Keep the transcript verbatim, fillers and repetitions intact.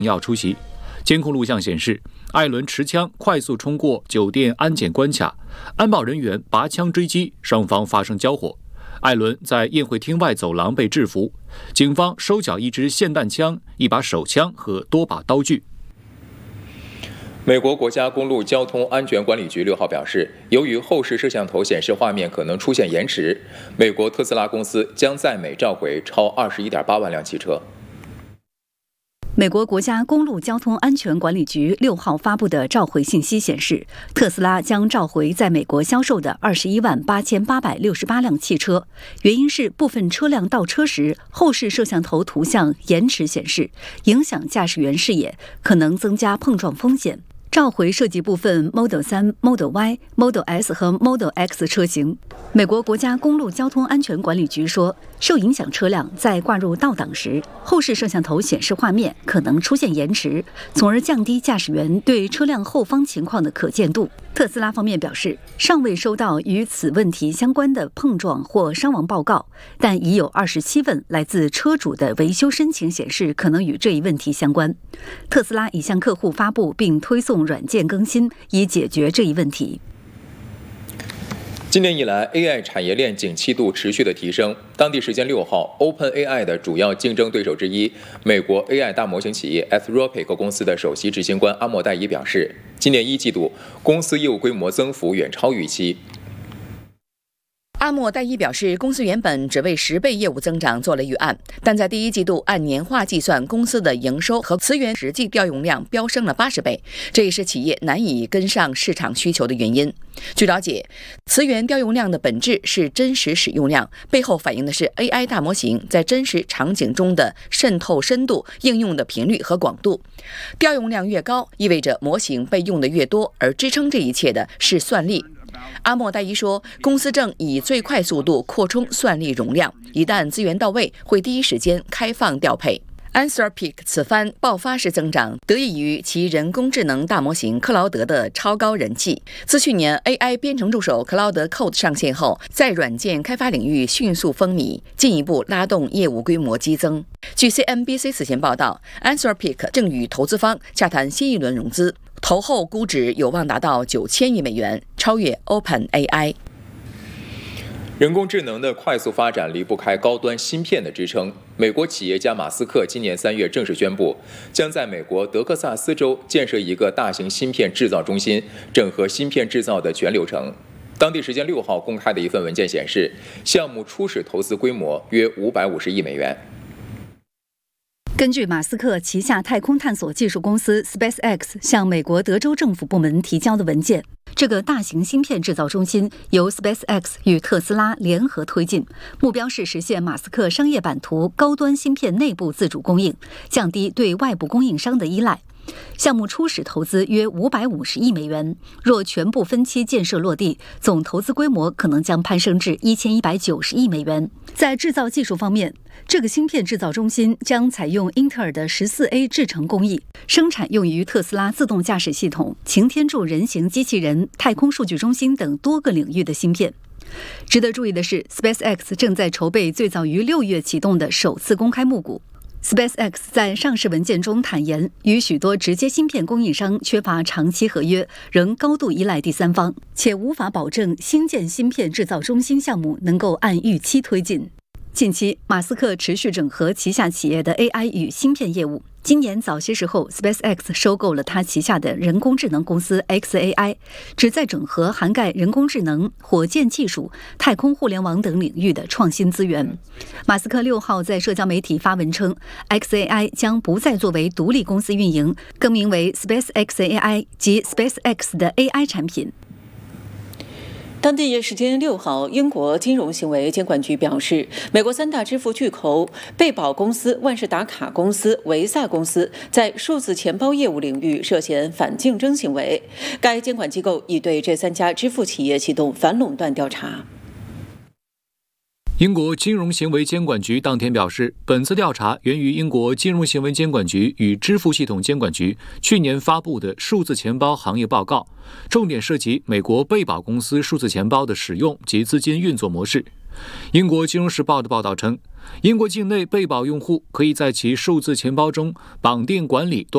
要出席。监控录像显示，艾伦持枪快速冲过酒店安检关卡，安保人员拔枪追击，双方发生交火。艾伦在宴会厅外走廊被制服，警方收缴一支霰弹枪、一把手枪和多把刀具。 美国国家公路交通安全管理局六号表示，由于后视摄像头显示画面可能出现延迟，美国特斯拉公司将在美召回超 二十一点八万辆汽车。 美国国家公路交通安全管理局六号发布的召回信息显示，特斯拉将召回在美国销售的二十一万八千八百六十八辆汽车，原因是部分车辆倒车时后视摄像头图像延迟显示，影响驾驶员视野，可能增加碰撞风险。召回涉及部分 Model 三、Model Y、Model S 和 Model X 车型。美国国家公路交通安全管理局说，受影响车辆在挂入倒档时，后视摄像头显示画面可能出现延迟，从而降低驾驶员对车辆后方情况的可见度。特斯拉方面表示，尚未收到与此问题相关的碰撞或伤亡报告，但已有二十七份来自车主的维修申请显示可能与这一问题相关。特斯拉已向客户发布并推送软件更新，以解决这一问题。 今年以来 ，A I 产业链景气度持续的提升。当地时间六号 ，OpenAI 的主要竞争对手之一，美国 A I 大模型企业 Anthropic 公司的首席执行官阿莫代伊表示，今年一季度公司业务规模增幅远超预期。 阿莫代伊表示，公司原本只为十倍业务增长做了预案，但在第一季度按年化计算，公司的营收和词源实际调用量飙升了八十倍，这也是企业难以跟上市场需求的原因。据了解，词源调用量的本质是真实使用量，背后反映的是 A I 大模型在真实场景中的渗透深度、应用的频率和广度。调用量越高，意味着模型被用的越多，而支撑这一切的是算力。阿莫代伊说，公司正以最快速度扩充算力容量，一旦资源到位，会第一时间开放调配。Anthropic 此番爆发式增长，得益于其人工智能大模型克劳德的超高人气。自去年 A I 编程助手克劳德 Code 上线后，在软件开发领域迅速风靡，进一步拉动业务规模激增。据 C N B C 此前报道， Anthropic 正与投资方洽谈新一轮融资，投后估值有望达到九千亿美元，超越 OpenAI。 人工智能的快速发展离不开高端芯片的支撑。美国企业家马斯克今年三月正式宣布，将在美国德克萨斯州建设一个大型芯片制造中心，整合芯片制造的全流程。当地时间六号公开的一份文件显示，项目初始投资规模约五百五十亿美元。 根据马斯克旗下太空探索技术公司 SpaceX 向美国德州政府部门提交的文件，这个大型芯片制造中心由 SpaceX 与特斯拉联合推进，目标是实现马斯克商业版图高端芯片内部自主供应，降低对外部供应商的依赖。项目初始投资约五百五十亿美元，若全部分期建设落地，总投资规模可能将攀升至一千一百九十亿美元。在制造技术方面，这个芯片制造中心将采用英特尔的 十四 A 制程工艺，生产用于特斯拉自动驾驶系统、擎天柱人形机器人、太空数据中心等多个领域的芯片。值得注意的是 ，SpaceX 正在筹备最早于六月启动的首次公开募股。SpaceX 在上市文件中坦言，与许多直接芯片供应商缺乏长期合约，仍高度依赖第三方，且无法保证新建芯片制造中心项目能够按预期推进。近期，马斯克持续整合旗下企业的 A I 与芯片业务。今年早些时候 ，SpaceX 收购了他旗下的人工智能公司 X A I， 旨在整合涵盖人工智能、火箭技术、太空互联网等领域的创新资源。马斯克六号在社交媒体发文称 ，X A I 将不再作为独立公司运营，更名为 SpaceX A I 及 SpaceX 的 A I 产品。 当地时间六号，英国金融行为监管局表示，美国三大支付巨头贝宝公司、万事达卡公司、维萨公司在数字钱包业务领域涉嫌反竞争行为。该监管机构已对这三家支付企业启动反垄断调查。 英国金融行为监管局当天表示，本次调查源于英国金融行为监管局与支付系统监管局去年发布的数字钱包行业报告，重点涉及美国贝宝公司数字钱包的使用及资金运作模式。英国金融时报的报道称，英国境内贝宝用户可以在其数字钱包中绑定管理多